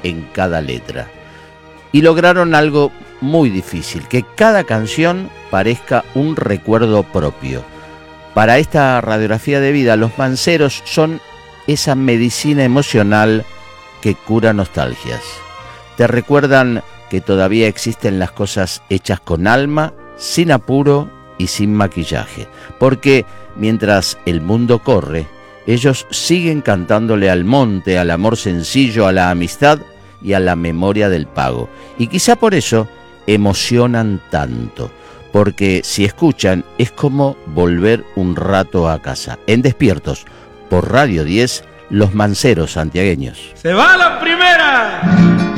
en cada letra. Y lograron algo muy difícil, que cada canción parezca un recuerdo propio. Para esta radiografía de vida, los Manceros son esa medicina emocional que cura nostalgias. Te recuerdan que todavía existen las cosas hechas con alma, sin apuro y sin maquillaje. Porque mientras el mundo corre, ellos siguen cantándole al monte, al amor sencillo, a la amistad y a la memoria del pago. Y quizá por eso emocionan tanto, porque si escuchan es como volver un rato a casa. En Despiertos, por Radio 10, Los Manceros santiagueños. ¡Se va la primera!